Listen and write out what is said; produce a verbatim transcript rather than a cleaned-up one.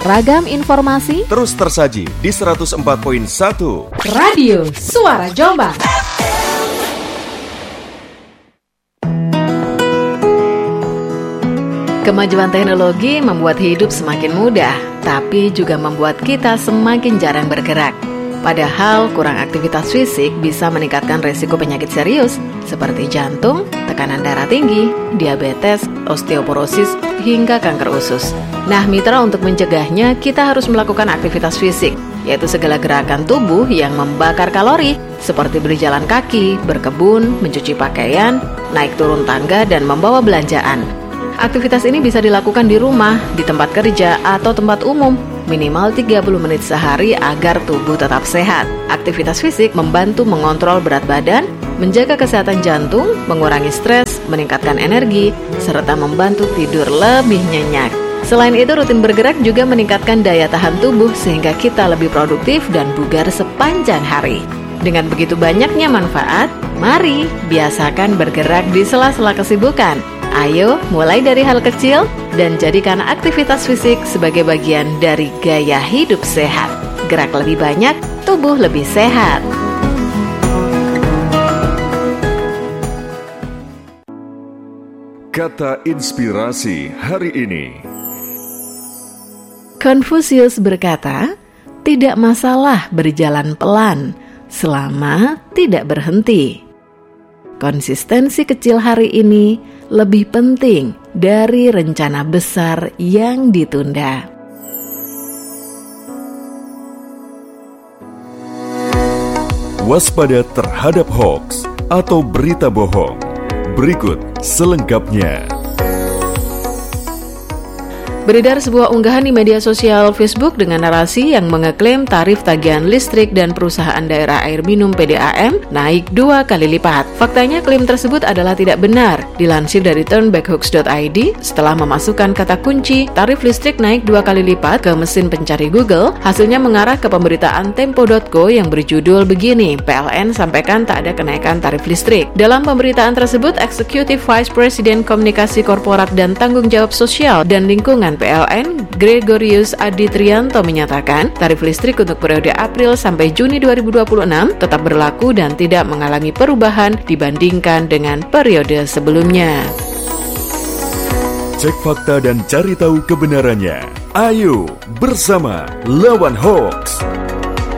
Ragam informasi terus tersaji di seratus empat koma satu Radio Suara Jombang. Kemajuan teknologi membuat hidup semakin mudah, tapi juga membuat kita semakin jarang bergerak. Padahal kurang aktivitas fisik bisa meningkatkan resiko penyakit serius seperti jantung, tekanan darah tinggi, diabetes, osteoporosis, hingga kanker usus. Nah, mitra, untuk mencegahnya kita harus melakukan aktivitas fisik, yaitu segala gerakan tubuh yang membakar kalori, seperti berjalan kaki, berkebun, mencuci pakaian, naik turun tangga, dan membawa belanjaan. Aktivitas ini bisa dilakukan di rumah, di tempat kerja, atau tempat umum, minimal tiga puluh menit sehari agar tubuh tetap sehat. Aktivitas fisik membantu mengontrol berat badan, menjaga kesehatan jantung, mengurangi stres, meningkatkan energi, serta membantu tidur lebih nyenyak. Selain itu, rutin bergerak juga meningkatkan daya tahan tubuh sehingga kita lebih produktif dan bugar sepanjang hari. Dengan begitu banyaknya manfaat, mari biasakan bergerak di sela-sela kesibukan. Ayo, mulai dari hal kecil dan jadikan aktivitas fisik sebagai bagian dari gaya hidup sehat. Gerak lebih banyak, tubuh lebih sehat. Kata inspirasi hari ini. Konfusius berkata, tidak masalah berjalan pelan selama tidak berhenti. Konsistensi kecil hari ini lebih penting dari rencana besar yang ditunda. Waspada terhadap hoaks atau berita bohong. Berikut selengkapnya. Beredar sebuah unggahan di media sosial Facebook dengan narasi yang mengeklaim tarif tagihan listrik dan perusahaan daerah air minum P D A M naik dua kali lipat. Faktanya klaim tersebut adalah tidak benar. Dilansir dari turnbackhooks dot i d, setelah memasukkan kata kunci tarif listrik naik dua kali lipat ke mesin pencari Google, hasilnya mengarah ke pemberitaan tempo dot co yang berjudul begini, P L N sampaikan tak ada kenaikan tarif listrik. Dalam pemberitaan tersebut, Executive Vice President Komunikasi Korporat dan Tanggung Jawab Sosial dan Lingkungan P L N, Gregorius Adi Trianto menyatakan, tarif listrik untuk periode April sampai Juni dua ribu dua puluh enam tetap berlaku dan tidak mengalami perubahan dibandingkan dengan periode sebelumnya. Cek fakta dan cari tahu kebenarannya. Ayo bersama lawan hoaks.